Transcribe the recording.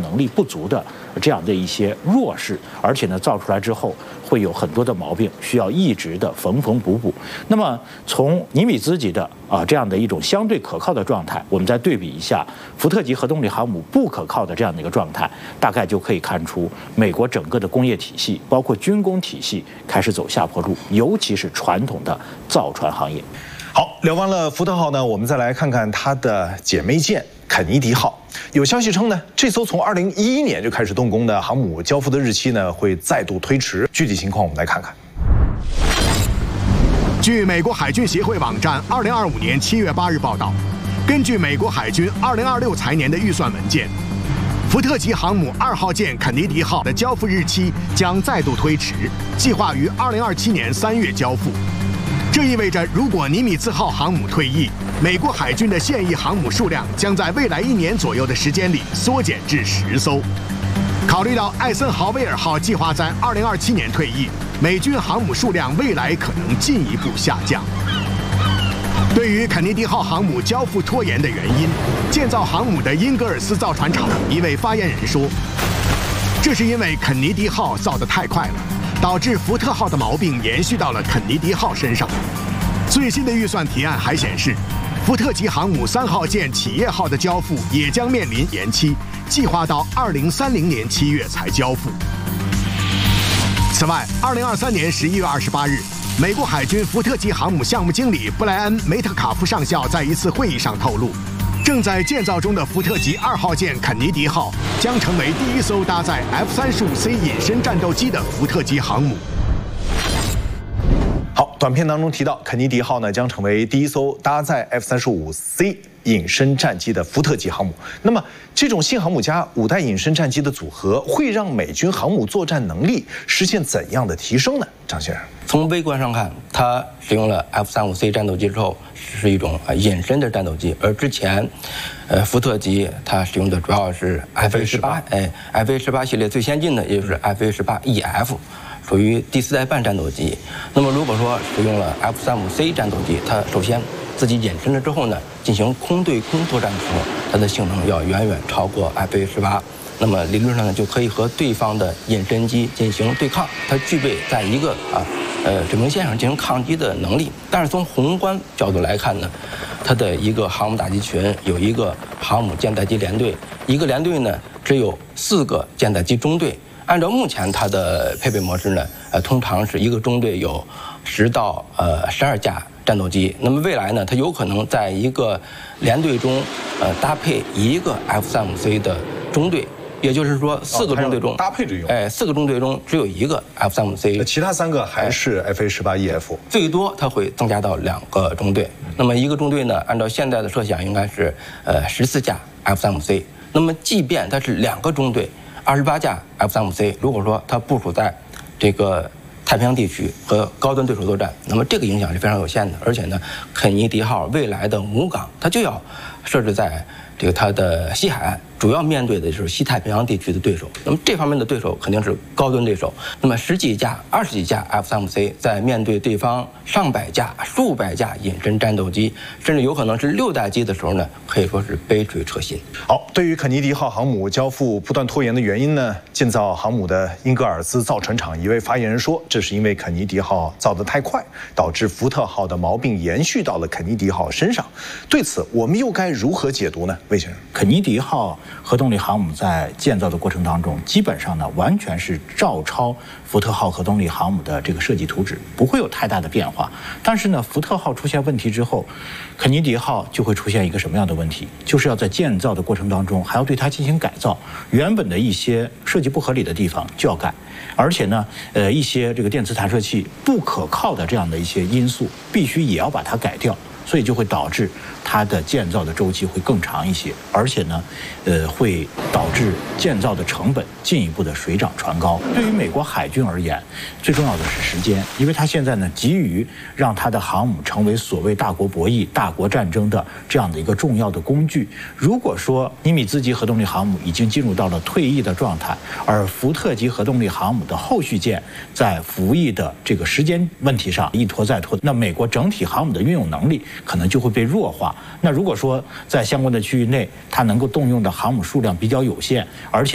能力不足的这样的一些弱势，而且呢造出来之后会有很多的毛病，需要一直的缝缝补补。那么从尼米兹级的这样的一种相对可靠的状态，我们再对比一下福特级核动力航母不可靠的这样的一个状态，大概就可以看出美国整个的工业体系，包括军工体系开始走下坡路，尤其是传统的造船行业。 好，聊完了福特号呢，我们再来看看它的姐妹舰肯尼迪号。有消息称呢，这艘从2011年就开始动工的航母交付的日期呢会再度推迟。具体情况我们来看看。 据美国海军协会网站2025年7月8日报道，根据美国海军2026财年的预算文件，福特级航母2号舰肯尼迪号的交付日期将再度推迟，计划于2027年3月交付。这意味着，如果尼米兹号航母退役，美国海军的现役航母数量将在未来1年左右的时间里缩减至10艘。考虑到艾森豪威尔号计划在2027年退役，美军航母数量未来可能进一步下降。对于肯尼迪号航母交付拖延的原因，建造航母的英格尔斯造船厂一位发言人说，这是因为肯尼迪号造得太快了，导致福特号的毛病延续到了肯尼迪号身上。最新的预算提案还显示，福特级航母3号舰企业号的交付也将面临延期，计划到2030年7月才交付。此外，2023年11月28日，美国海军福特级航母项目经理布莱恩·梅特卡夫上校在一次会议上透露，正在建造中的福特级2号舰肯尼迪号将成为第一艘搭载 F-35C 隐身战斗机的福特级航母。 好，短片当中提到，肯尼迪号呢将成为第一艘搭载 F-35C 隐身战机的福特级航母。那么，这种新航母加5代隐身战机的组合，会让美军航母作战能力实现怎样的提升呢？张先生， 从微观上看，它使用了 F-35C 战斗机之后，是一种隐身的战斗机，而之前，福特级它使用的主要是 F-A-18， F-A-18 系列最先进的也就是 F-A-18EF。属于第4代半战斗机。那么如果说使用了 F-35C 战斗机，它首先自己隐身了之后呢，进行空对空作战的时候，它的性能要远远超过 F-A-18。那么理论上呢，就可以和对方的隐身机进行对抗，它具备在一个水平线上进行抗击的能力。但是从宏观角度来看呢，它的一个航母打击群有一个航母舰载机联队，一个联队呢只有4个舰载机中队。按照目前它的配备模式呢，通常是一个中队有10到12架战斗机。那么未来呢，它有可能在一个联队中，搭配一个 F-35C 的中队，也就是说4个中队中搭配着用 ，4个中队中只有一个 F-35C， 其他3个还是 F-A-18EF， 最多它会增加到2个中队。那么一个中队呢，按照现在的设想应该是14架 F-35C。那么即便它是2个中队，28架 F-35C， 如果说它部署在这个太平洋地区和高端对手作战，那么这个影响是非常有限的。而且呢，肯尼迪号未来的母港，它就要设置在这个它的西海岸，主要面对的就是西太平洋地区的对手。那么这方面的对手肯定是高端对手。那么10几架、20几架 F-35C 在面对对方上百架、数百架隐身战斗机，甚至有可能是6代机的时候呢，可以说是杯水车薪。 好，对于肯尼迪号航母交付不断拖延的原因呢，建造航母的英格尔斯造船厂一位发言人说，这是因为肯尼迪号造得太快，导致福特号的毛病延续到了肯尼迪号身上。对此，我们又该如何解读呢？魏先生， 肯尼迪号核动力航母在建造的过程当中，基本上呢完全是照抄福特号核动力航母的这个设计图纸，不会有太大的变化。但是呢，福特号出现问题之后，肯尼迪号就会出现一个什么样的问题？就是要在建造的过程当中还要对它进行改造，原本的一些设计不合理的地方就要改，而且呢，一些这个电磁弹射器不可靠的这样的一些因素，必须也要把它改掉。所以就会导致它的建造的周期会更长一些，而且呢，会导致建造的成本进一步的水涨船高。对于美国海军而言，最重要的是时间，因为它现在呢急于让它的航母成为所谓大国博弈、大国战争的这样的一个重要的工具。如果说尼米兹级核动力航母已经进入到了退役的状态，而福特级核动力航母的后续舰在服役的这个时间问题上一拖再拖，那美国整体航母的运用能力可能就会被弱化。那如果说在相关的区域内，它能够动用的航母数量比较有限，而且